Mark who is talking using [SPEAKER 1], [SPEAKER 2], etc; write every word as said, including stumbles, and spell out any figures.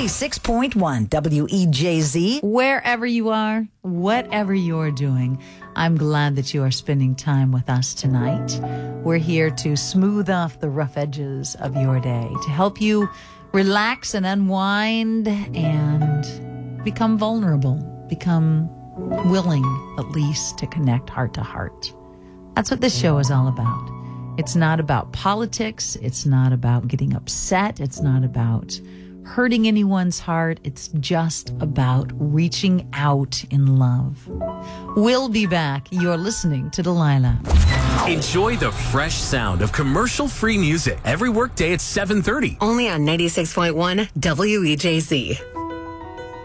[SPEAKER 1] ninety-six point one W E J Z.
[SPEAKER 2] Wherever you are, whatever you're doing, I'm glad that you are spending time with us tonight. We're here to smooth off the rough edges of your day, to help you relax and unwind and become vulnerable, become willing, at least, to connect heart to heart. That's what this show is all about. It's not about politics. It's not about getting upset. It's not about hurting anyone's heart. It's just about reaching out in love. We'll be back. You're listening to Delilah.
[SPEAKER 3] Enjoy the fresh sound of commercial-free music every workday at seven thirty.
[SPEAKER 4] Only on ninety-six point one W E J Z.